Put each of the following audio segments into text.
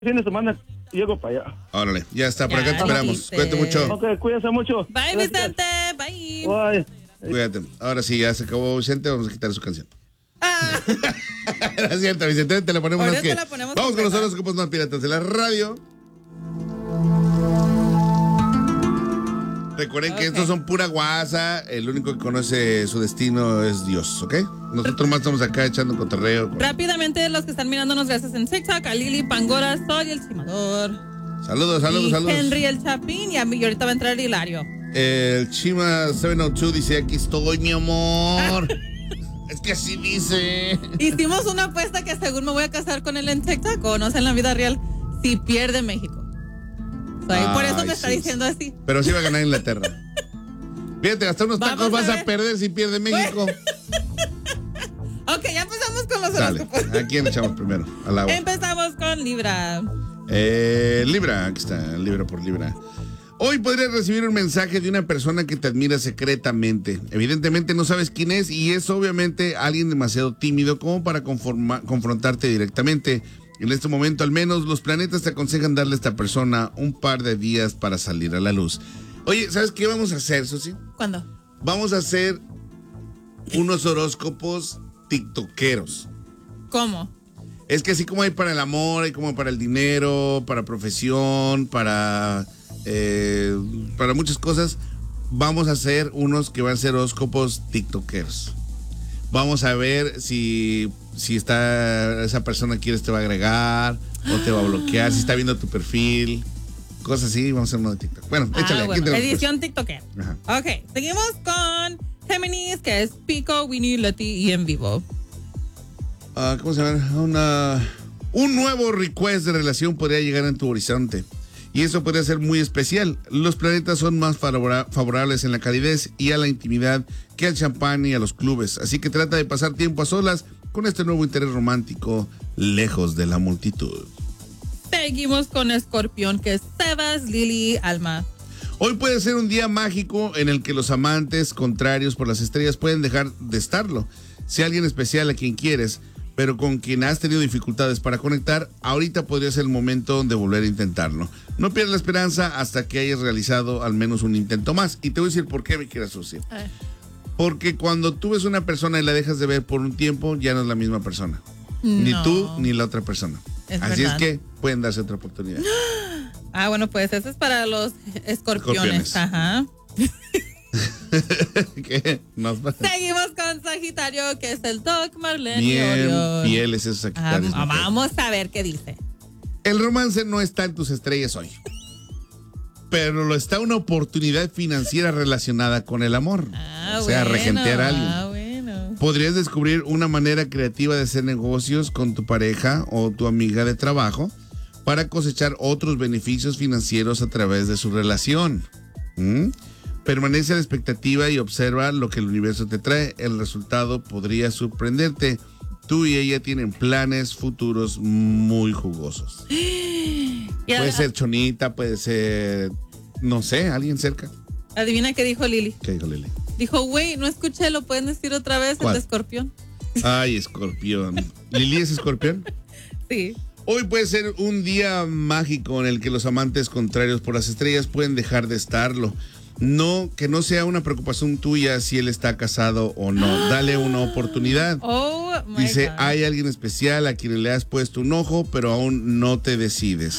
fin de semana llego para allá. Órale, ya está, por Ya acá te esperamos. dijiste. Cuídate mucho. Ok, cuídense mucho. Bye, Gracias. Vicente. Bye. Bye. Cuídate. Ahora sí, ya se acabó Vicente, vamos a quitar su canción. Ah, Es cierto, Vicente, te la ponemos Ahorita más que... la ponemos Vamos con los completa. horóscopos más piratas de la radio. Recuerden que Ok. estos son pura guasa. El único que conoce su destino es Dios, ¿ok? Nosotros más estamos acá echando cotorreo. rápidamente, los que están mirándonos, gracias en TikTok, a Lili, Pangora, Sol y el Chimador. Saludos, Y saludos. Henry, el Chapín, y ahorita va a entrar Hilario. El Chima 702 dice, aquí estoy, mi amor. Es que así dice. Hicimos una apuesta que según me voy a casar con él en TikTok o no sé en la vida real, si pierde México. Por eso me está sí, diciendo así. Pero sí va a ganar Inglaterra. Fíjate, hasta unos Vamos tacos a vas a ver. perder si pierde México. Ok, ya empezamos con los Dale, horóscopos. ¿a quién echamos primero? Al agua. Empezamos con Libra. Libra, aquí está, Libra por Libra. Hoy podrías recibir un mensaje de una persona que te admira secretamente. Evidentemente no sabes quién es y es obviamente alguien demasiado tímido como para confrontarte directamente. En este momento al menos los planetas te aconsejan darle a esta persona un par de días para salir a la luz. Oye, ¿sabes qué vamos a hacer, Susi? ¿Cuándo? Vamos a hacer unos horóscopos tiktokeros. ¿Cómo? Es que así como hay para el amor, hay como para el dinero, para profesión, para muchas cosas, vamos a hacer unos que van a ser horóscopos tiktokeros. Vamos a ver si está esa persona quieres te va a agregar o te va a bloquear, si está viendo tu perfil, cosas así, vamos a hacer uno de TikTok. Bueno, échale. Bueno, ¿Quién te lo edición TikToker. Ajá. Ok, seguimos con Géminis, que es Pico, Winnie, Leti y En Vivo. ¿Cómo se llama? Un nuevo request de relación podría llegar en tu horizonte. Y eso podría ser muy especial. Los planetas son más favorables en la calidez y a la intimidad que al champán y a los clubes. Así que trata de pasar tiempo a solas con este nuevo interés romántico, lejos de la multitud. Seguimos con Escorpión, que es Sebas, Lili, Alma. Hoy puede ser un día mágico en el que los amantes contrarios por las estrellas pueden dejar de estarlo. Si alguien especial a quien quieres, pero con quien has tenido dificultades para conectar, ahorita podría ser el momento de volver a intentarlo. No pierdas la esperanza hasta que hayas realizado al menos un intento más. Y te voy a decir por qué, mi querida Susi. Porque cuando tú ves una persona y la dejas de ver por un tiempo, ya no es la misma persona. Ni No. tú ni la otra persona. Es Así verdad. es que pueden darse otra oportunidad. Bueno, pues eso es para los escorpiones. Escorpiones. Ajá. ¿Qué? Nos pasa. Seguimos con Sagitario, que es el Doc, Marlene y Bien, Orión. fieles esos Sagitarios. mujer. Vamos a ver qué dice. El romance no está en tus estrellas hoy. Pero lo está una oportunidad financiera relacionada con el amor. O sea, regentear a alguien. Bueno. Podrías descubrir una manera creativa de hacer negocios con tu pareja o tu amiga de trabajo para cosechar otros beneficios financieros a través de su relación. Permanece a la expectativa y observa lo que el universo te trae. El resultado podría sorprenderte. Tú y ella tienen planes futuros muy jugosos. Puede ser Chonita, puede ser, no sé, alguien cerca. Adivina qué dijo Lili. ¿Qué dijo Lili? Dijo, güey, no escuché, ¿lo pueden decir otra vez? ¿Cuál? El de Escorpión. Ay, Escorpión. ¿Lili es Escorpión? Sí. Hoy puede ser un día mágico en el que los amantes contrarios por las estrellas pueden dejar de estarlo. No, que no sea una preocupación tuya si él está casado o no. Dale una oportunidad. Oh, my Dice, God. hay alguien especial a quien le has puesto un ojo, pero aún no te decides.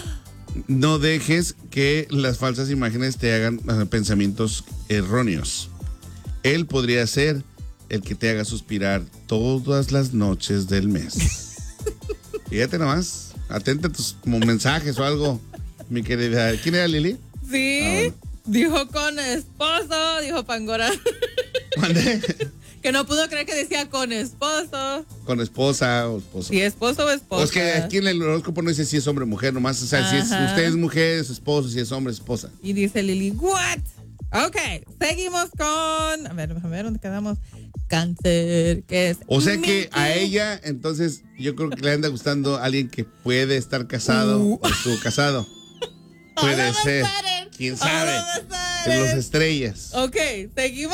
No dejes que las falsas imágenes te hagan pensamientos erróneos. Él podría ser el que te haga suspirar todas las noches del mes. Fíjate nomás, atenta a tus mensajes o algo, mi querida. ¿Quién era Lili? Sí, bueno. dijo con esposo, dijo Pangora. ¿Mandé? Que no pudo creer que decía con esposo. Con esposa o esposo. Si esposo o esposa. O es que aquí en el horóscopo no dice si es hombre o mujer, nomás, o sea, si es, Ajá. usted es mujer, es esposo, si es hombre, es esposa. Y dice Lili, ¿what? Ok, seguimos con. A ver, ¿dónde quedamos? Cáncer, que es. O sea que Mickey. a ella, entonces, yo creo que le anda gustando a alguien que puede estar casado o estuvo casado. Puede All of a ser. sudden, ¿Quién sabe? all of a En los sudden. estrellas. Ok, seguimos.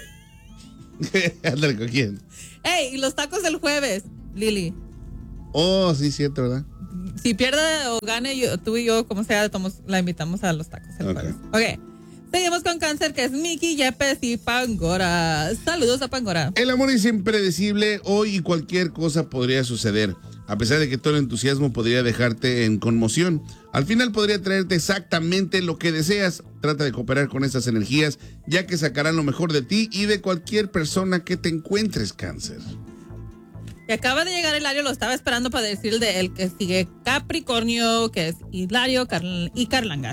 Ándale, ¿con quién? Ey, y los tacos del jueves, Lili. Oh, sí, cierto, ¿verdad? si pierde o gane, tú y yo, como sea, la invitamos a los tacos. Ok. Seguimos con Cáncer, que es Miki, Yepes y Pangora. Saludos a Pangora. El amor es impredecible. Hoy y cualquier cosa podría suceder. A pesar de que todo el entusiasmo podría dejarte en conmoción, al final podría traerte exactamente lo que deseas. Trata de cooperar con estas energías, ya que sacarán lo mejor de ti y de cualquier persona que te encuentres, Cáncer. Y acaba de llegar Hilario, lo estaba esperando para decir de él, que sigue Capricornio, que es Hilario y Carlangas.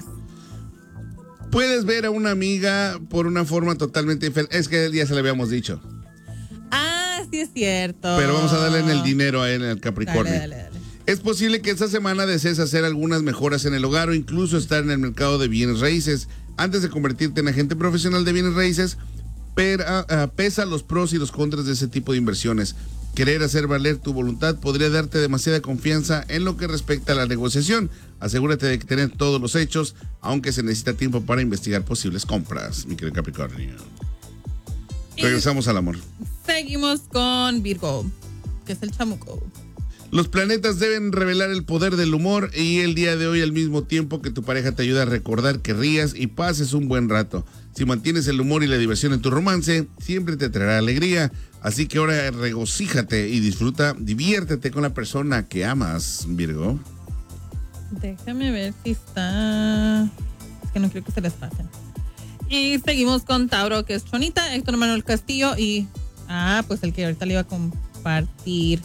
Puedes ver a una amiga por una forma totalmente diferente. Es que ya se lo habíamos dicho. Ah, sí es cierto. Pero vamos a darle en el dinero a él, en el Capricornio. Dale. Es posible que esta semana desees hacer algunas mejoras en el hogar o incluso estar en el mercado de bienes raíces. Antes de convertirte en agente profesional de bienes raíces, pesa los pros y los contras de ese tipo de inversiones. Querer hacer valer tu voluntad podría darte demasiada confianza en lo que respecta a la negociación. Asegúrate de tener todos los hechos, aunque se necesita tiempo para investigar posibles compras, mi querido Capricornio. Regresamos al amor. Seguimos con Virgo, que es el chamuco. Los planetas deben revelar el poder del humor y el día de hoy, al mismo tiempo que tu pareja te ayuda a recordar que rías y pases un buen rato. Si mantienes el humor y la diversión en tu romance, siempre te traerá alegría. Así que ahora regocíjate y diviértete con la persona que amas, Virgo. Déjame ver si está... Es que no creo que se les pase. Y seguimos con Tauro, que es Chonita, Héctor Manuel Castillo y... pues el que ahorita le iba a compartir.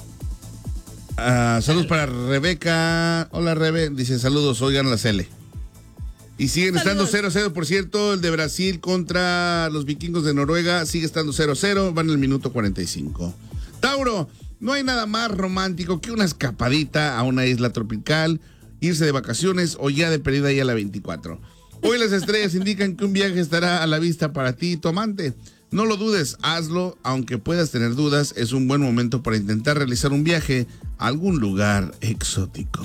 Saludos para Rebeca. Hola, Rebe. Dice, saludos, oigan la Cele. Y siguen estando 0-0, por cierto. El de Brasil contra los vikingos de Noruega sigue estando 0-0. Van en el minuto 45. Tauro, no hay nada más romántico que una escapadita a una isla tropical, irse de vacaciones o ya de perdida ahí a la 24. Hoy las estrellas indican que un viaje estará a la vista para ti y tu amante. No lo dudes, hazlo, aunque puedas tener dudas, es un buen momento para intentar realizar un viaje a algún lugar exótico.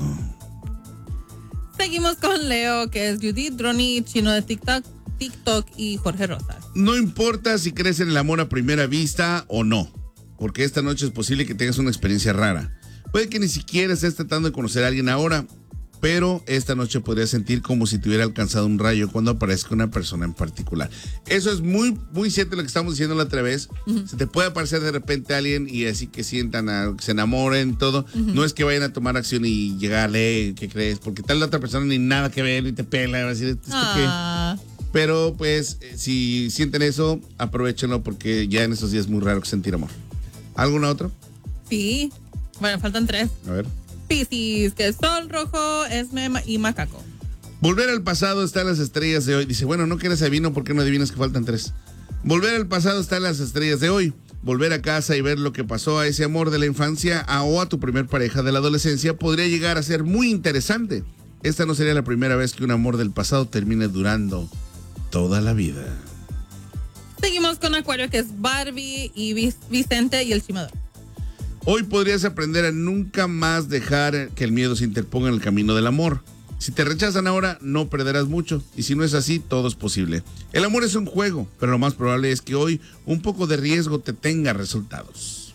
Seguimos con Leo, que es Judith, Ronnie, Chino de TikTok y Jorge Rosas. No importa si crees en el amor a primera vista o no, porque esta noche es posible que tengas una experiencia rara. Puede que ni siquiera estés tratando de conocer a alguien ahora, pero esta noche podrías sentir como si te hubiera alcanzado un rayo cuando aparezca una persona en particular. Eso es muy, muy cierto lo que estamos diciendo la otra vez. Se te puede aparecer de repente alguien y así que sientan, que se enamoren, todo. No es que vayan a tomar acción y llegarle, ¿qué crees? Porque tal la otra persona ni nada que ver y te pela y va a decir, ¿esto qué? Pero pues, si sienten eso, aprovechenlo porque ya en estos días es muy raro sentir amor. ¿Alguna otra? Sí. Bueno, faltan 3. A ver. Piscis, que es Sol, Rojo, Esme y Macaco. Volver al pasado está en las estrellas de hoy. Dice, bueno, no quieres adivino, ¿por qué no adivinas que faltan 3? Volver al pasado está en las estrellas de hoy. Volver a casa y ver lo que pasó a ese amor de la infancia o a tu primer pareja de la adolescencia podría llegar a ser muy interesante. Esta no sería la primera vez que un amor del pasado termine durando toda la vida. Seguimos con Acuario, que es Barbie y Vicente y el Chimador. Hoy podrías aprender a nunca más dejar que el miedo se interponga en el camino del amor. Si te rechazan ahora, no perderás mucho. Y si no es así, todo es posible. El amor es un juego, pero lo más probable es que hoy un poco de riesgo te tenga resultados.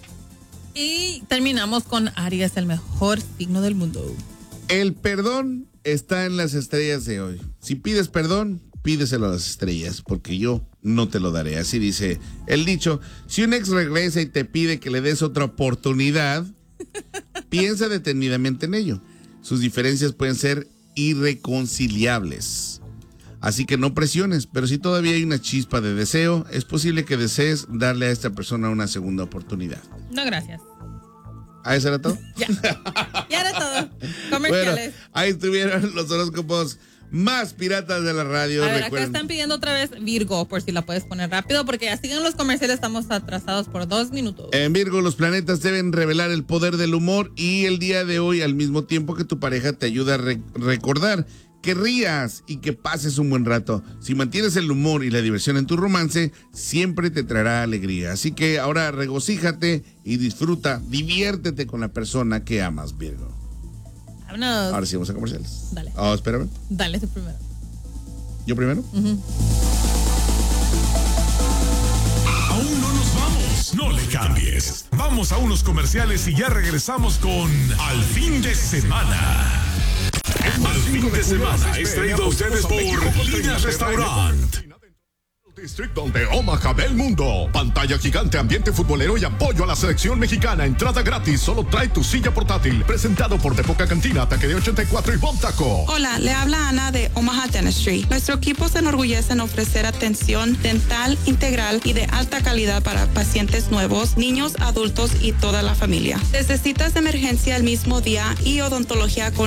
Y terminamos con Aries, el mejor signo del mundo. El perdón está en las estrellas de hoy. Si pides perdón, pídeselo a las estrellas, porque yo no te lo daré. Así dice el dicho. Si un ex regresa y te pide que le des otra oportunidad, piensa detenidamente en ello. Sus diferencias pueden ser irreconciliables. Así que no presiones, pero si todavía hay una chispa de deseo, es posible que desees darle a esta persona una segunda oportunidad. No, gracias. ¿Ah, eso era todo? Ya era todo. Comerciales. Bueno, ahí estuvieron los horóscopos más piratas de la radio. A ver, recuerden. acá están pidiendo otra vez Virgo, por si la puedes poner rápido, porque ya siguen los comerciales, estamos atrasados por 2 minutos. En Virgo, los planetas deben revelar el poder del humor y el día de hoy, al mismo tiempo que tu pareja te ayuda a recordar que rías y que pases un buen rato. Si mantienes el humor y la diversión en tu romance, siempre te traerá alegría. Así que ahora regocíjate y disfruta, diviértete con la persona que amas, Virgo. Vámonos. Ahora sí vamos a comerciales. Dale. Oh, espérame. Dale tú primero. ¿Yo primero? Aún no nos vamos. No le cambies. Vamos a unos comerciales y ya regresamos con Al Fin de Semana. Al Fin de Semana es traído a ustedes por Líneas Restaurant. District de Omaha, del mundo. Pantalla gigante, ambiente futbolero y apoyo a la selección mexicana. Entrada gratis, solo trae tu silla portátil. Presentado por De Poca Cantina, Ataque de 84 y Bon Taco. Hola, le habla Ana de Omaha Dentistry. Nuestro equipo se enorgullece en ofrecer atención dental integral y de alta calidad para pacientes nuevos, niños, adultos y toda la familia. Desde citas de emergencia el mismo día y odontología con